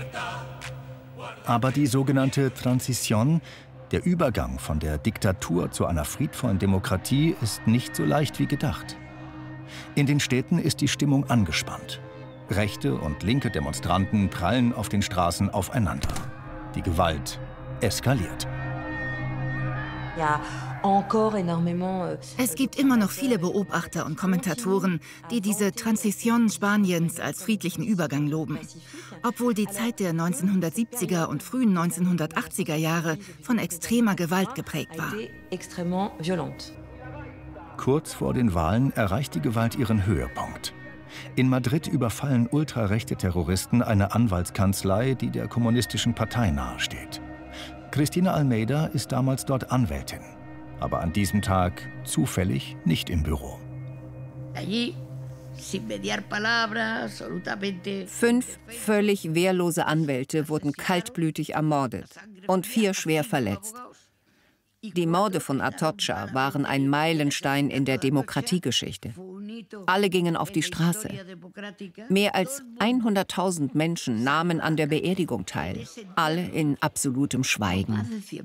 Aber die sogenannte Transición, der Übergang von der Diktatur zu einer friedvollen Demokratie, ist nicht so leicht wie gedacht. In den Städten ist die Stimmung angespannt. Rechte und linke Demonstranten prallen auf den Straßen aufeinander. Die Gewalt eskaliert. Es gibt immer noch viele Beobachter und Kommentatoren, die diese Transición Spaniens als friedlichen Übergang loben, obwohl die Zeit der 1970er und frühen 1980er Jahre von extremer Gewalt geprägt war. Kurz vor den Wahlen erreicht die Gewalt ihren Höhepunkt. In Madrid überfallen ultrarechte Terroristen eine Anwaltskanzlei, die der kommunistischen Partei nahesteht. Cristina Almeida ist damals dort Anwältin, aber an diesem Tag zufällig nicht im Büro. 5 völlig wehrlose Anwälte wurden kaltblütig ermordet und 4 schwer verletzt. Die Morde von Atocha waren ein Meilenstein in der Demokratiegeschichte. Alle gingen auf die Straße. Mehr als 100.000 Menschen nahmen an der Beerdigung teil, alle in absolutem Schweigen.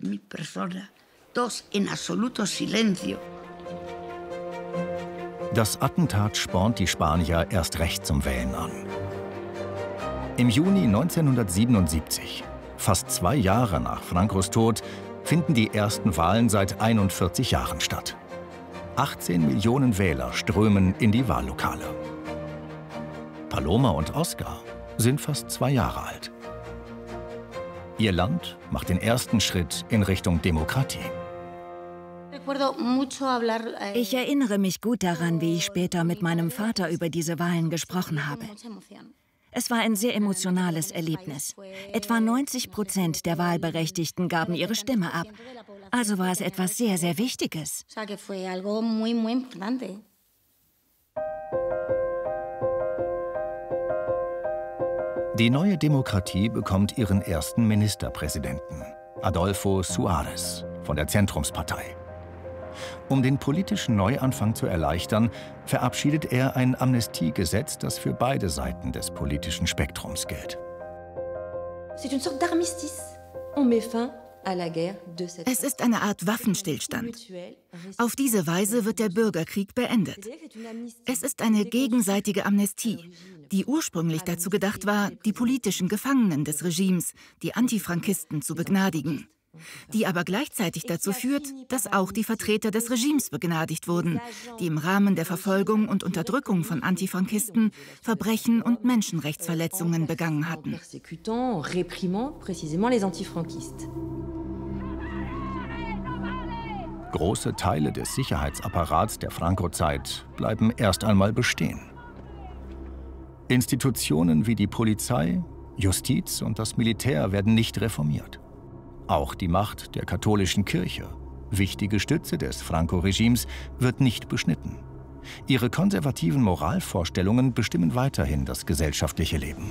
Das Attentat spornt die Spanier erst recht zum Wählen an. Im Juni 1977, fast 2 Jahre nach Francos Tod, finden die ersten Wahlen seit 41 Jahren statt. 18 Millionen Wähler strömen in die Wahllokale. Paloma und Oscar sind fast 2 Jahre alt. Ihr Land macht den ersten Schritt in Richtung Demokratie. Ich erinnere mich gut daran, wie ich später mit meinem Vater über diese Wahlen gesprochen habe. Es war ein sehr emotionales Erlebnis. Etwa 90% der Wahlberechtigten gaben ihre Stimme ab. Also war es etwas sehr, sehr Wichtiges. Die neue Demokratie bekommt ihren ersten Ministerpräsidenten, Adolfo Suárez von der Zentrumspartei. Um den politischen Neuanfang zu erleichtern, verabschiedet er ein Amnestiegesetz, das für beide Seiten des politischen Spektrums gilt. Es ist eine Art Waffenstillstand. Auf diese Weise wird der Bürgerkrieg beendet. Es ist eine gegenseitige Amnestie, die ursprünglich dazu gedacht war, die politischen Gefangenen des Regimes, die Antifrankisten, zu begnadigen, die aber gleichzeitig dazu führt, dass auch die Vertreter des Regimes begnadigt wurden, die im Rahmen der Verfolgung und Unterdrückung von Antifrankisten Verbrechen und Menschenrechtsverletzungen begangen hatten. Große Teile des Sicherheitsapparats der Franco-Zeit bleiben erst einmal bestehen. Institutionen wie die Polizei, Justiz und das Militär werden nicht reformiert. Auch die Macht der katholischen Kirche, wichtige Stütze des Franco-Regimes, wird nicht beschnitten. Ihre konservativen Moralvorstellungen bestimmen weiterhin das gesellschaftliche Leben.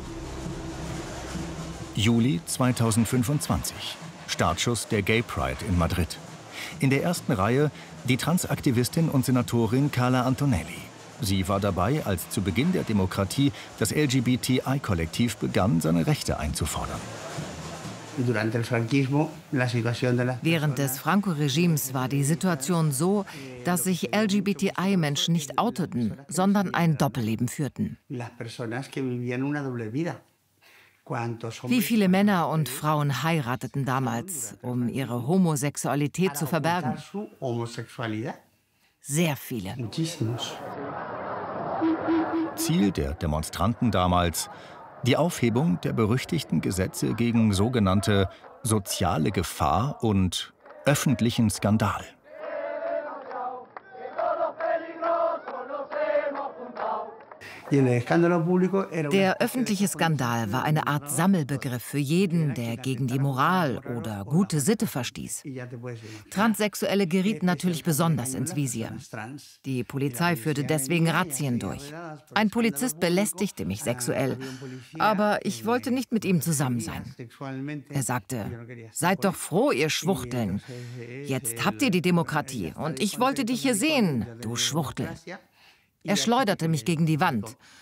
Juli 2025. Startschuss der Gay Pride in Madrid. In der ersten Reihe die Transaktivistin und Senatorin Carla Antonelli. Sie war dabei, als zu Beginn der Demokratie das LGBTI-Kollektiv begann, seine Rechte einzufordern. Während des Franco-Regimes war die Situation so, dass sich LGBTI-Menschen nicht outeten, sondern ein Doppelleben führten. Wie viele Männer und Frauen heirateten damals, um ihre Homosexualität zu verbergen? Sehr viele. Ziel der Demonstranten damals: die Aufhebung der berüchtigten Gesetze gegen sogenannte soziale Gefahr und öffentlichen Skandal. Der öffentliche Skandal war eine Art Sammelbegriff für jeden, der gegen die Moral oder gute Sitte verstieß. Transsexuelle gerieten natürlich besonders ins Visier. Die Polizei führte deswegen Razzien durch. Ein Polizist belästigte mich sexuell, aber ich wollte nicht mit ihm zusammen sein. Er sagte: "Seid doch froh, ihr Schwuchteln. Jetzt habt ihr die Demokratie und ich wollte dich hier sehen, du Schwuchtel." Er schleuderte mich gegen die Wand